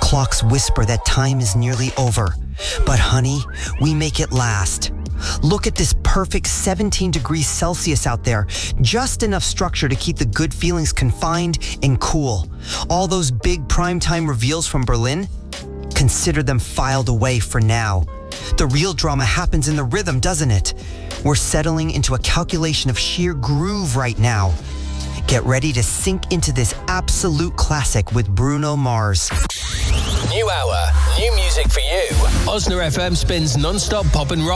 Clocks whisper that time is nearly over. But honey, we make it last. Look at this perfect 17 degrees Celsius out there. Just enough structure to keep the good feelings confined and cool. All those big primetime reveals from Berlin? Consider them filed away for now. The real drama happens in the rhythm, doesn't it? We're settling into a calculation of sheer groove right now. Get ready to sink into this absolute classic with Bruno Mars. New hour, new music for you. Osna FM spins non-stop pop and rock.